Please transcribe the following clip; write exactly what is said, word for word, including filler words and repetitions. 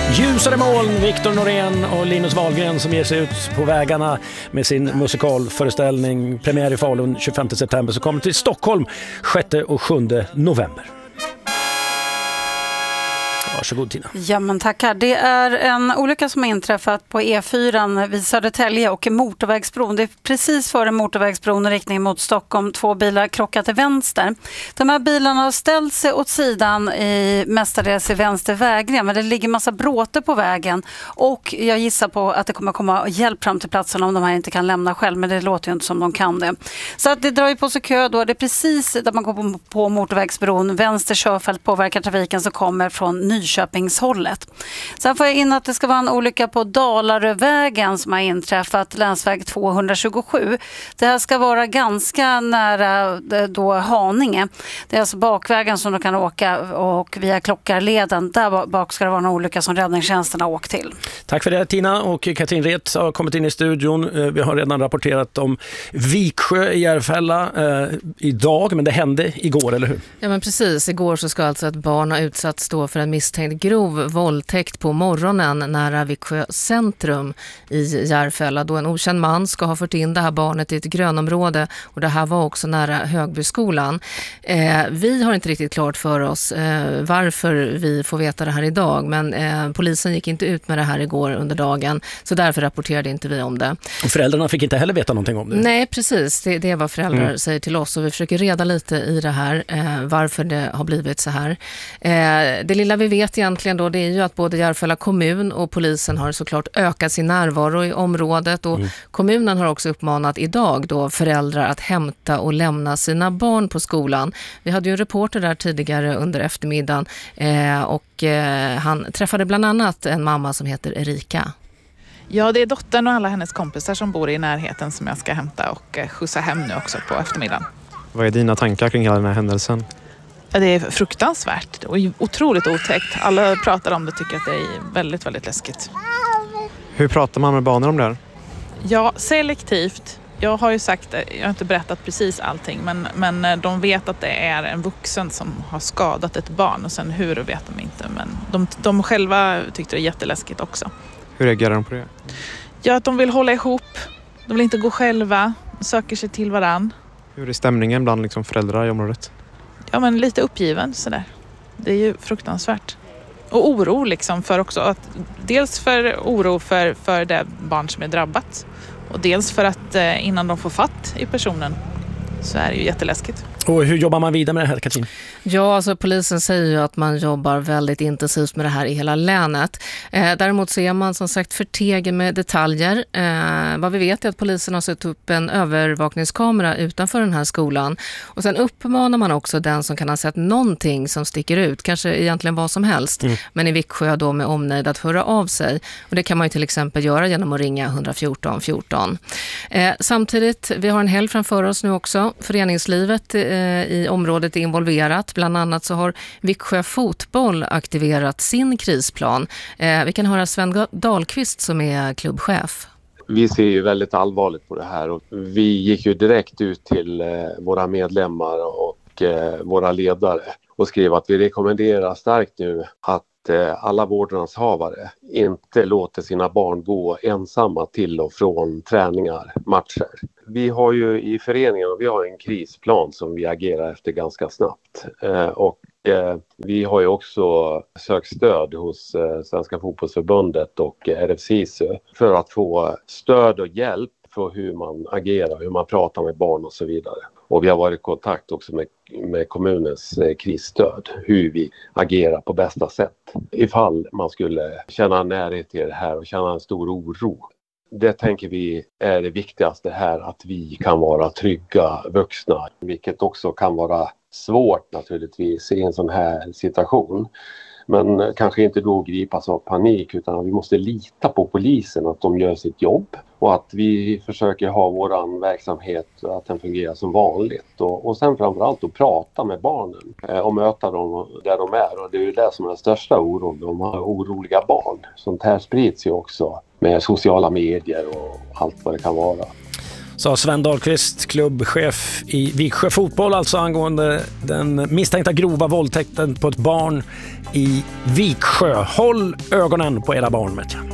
Ljusare moln, Viktor Norén och Linus Wahlgren som ger sig ut på vägarna med sin musikalföreställning. Premiär i Falun tjugofemte september, så kommer till Stockholm sjätte och sjunde november. Varsågod Tina. Ja men tackar. Det är en olycka som har inträffat på E fyra vid Södertälje och motorvägsbron. Det är precis före motorvägsbron i riktning mot Stockholm. Två bilar krockat till vänster. De här bilarna har ställt sig åt sidan i mestadels i vänster vägren, men det ligger massa bråte på vägen och jag gissar på att det kommer komma hjälp fram till platsen om de här inte kan lämna själv, men det låter ju inte som de kan det. Så att det drar ju på sig kö då. Det är precis där man går på, på motorvägsbron. Vänster körfält påverkar trafiken som kommer från Nyköpingshållet. Sen får jag in att det ska vara en olycka på Dalarövägen som har inträffat, länsväg tvåhundratjugosju. Det här ska vara ganska nära då Haninge. Det är alltså bakvägen som du kan åka och via Klockarleden. Där bak ska det vara en olycka som räddningstjänsten har åkt till. Tack för det Tina, och Katrin Ret har kommit in i studion. Vi har redan rapporterat om Viksjö i Järfälla eh, idag, men det hände igår, eller hur? Ja men precis, igår så ska alltså ett barn ha utsatts då för en misstänkt grov våldtäkt på morgonen nära Viksjö centrum i Järfälla, då en okänd man ska ha fört in det här barnet i ett grönområde, och det här var också nära Högbyskolan. Eh, vi har inte riktigt klart för oss eh, varför vi får veta det här idag, men eh, polisen gick inte ut med det här igår under dagen, så därför rapporterade inte vi om det. Och föräldrarna fick inte heller veta någonting om det? Nej, precis. Det, det är vad föräldrar mm. säger till oss, och vi försöker reda lite i det här, eh, varför det har blivit så här. Eh, det lilla vi vet egentligen då, det är ju att både Järfälla kommun och polisen har såklart ökat sin närvaro i området, och mm. kommunen har också uppmanat idag då föräldrar att hämta och lämna sina barn på skolan. Vi hade ju en reporter där tidigare under eftermiddagen eh, och eh, han träffade bland annat en mamma som heter Erika. Ja, det är dottern och alla hennes kompisar som bor i närheten som jag ska hämta och skjutsa hem nu också på eftermiddagen. Vad är dina tankar kring hela den här händelsen? Ja, det är fruktansvärt och otroligt otäckt. Alla pratar om det, tycker att det är väldigt, väldigt läskigt. Hur pratar man med barnen om det här? Ja, selektivt. Jag har ju sagt, jag har inte berättat precis allting, men, men de vet att det är en vuxen som har skadat ett barn, och sen hur vet de inte. Men de, de själva tyckte det är jätteläskigt också. Hur reagerar de på det? Ja, att de vill hålla ihop. De vill inte gå själva, söker sig till varann. Hur är stämningen bland liksom föräldrar i området? Ja, men lite uppgiven sådär. Det är ju fruktansvärt. Och oro liksom för också att, dels för oro för, för det barn som är drabbat, och dels för att eh, innan de får fatt i personen så är det ju jätteläskigt. Och hur jobbar man vidare med det här, Katrin? Ja, alltså polisen säger ju att man jobbar väldigt intensivt med det här i hela länet. Eh, däremot så är man som sagt förtegen med detaljer. Eh, vad vi vet är att polisen har satt upp en övervakningskamera utanför den här skolan. Och sen uppmanar man också den som kan ha sett någonting som sticker ut, kanske egentligen vad som helst, mm. men i Viksjö då med omnejd, att höra av sig. Och det kan man ju till exempel göra genom att ringa ett fjorton fjorton. Eh, samtidigt, vi har en helg framför oss nu också. Föreningslivet eh, i området är involverat. Bland annat så har Viksjö fotboll aktiverat sin krisplan. Eh, vi kan höra Sven Dahlqvist som är klubbchef. Vi ser ju väldigt allvarligt på det här, och vi gick ju direkt ut till eh, våra medlemmar och eh, våra ledare och skrev att vi rekommenderar starkt nu att eh, alla vårdnadshavare inte låter sina barn gå ensamma till och från träningar, matcher. Vi har ju i föreningen vi har en krisplan som vi agerar efter ganska snabbt. Eh, och eh, vi har ju också sökt stöd hos eh, Svenska fotbollsförbundet och eh, R F C S U för att få stöd och hjälp för hur man agerar, hur man pratar med barn och så vidare. Och vi har varit i kontakt också med, med kommunens eh, krisstöd, hur vi agerar på bästa sätt ifall man skulle känna närhet till det här och känna en stor oro. Det tänker vi är det viktigaste här, att vi kan vara trygga vuxna, vilket också kan vara svårt naturligtvis i en sån här situation. Men kanske inte då gripas av panik, utan vi måste lita på polisen att de gör sitt jobb och att vi försöker ha våran verksamhet, att den fungerar som vanligt. Och, och sen framförallt att prata med barnen eh, och möta dem där de är. Och det är ju det som är den största oron, de har oroliga barn. Sånt här sprids ju också med sociala medier och allt vad det kan vara. Sa Sven Dahlqvist, klubbchef i Viksjö fotboll, alltså angående den misstänkta grova våldtäkten på ett barn i Viksjö. Håll ögonen på era barn, vet jag.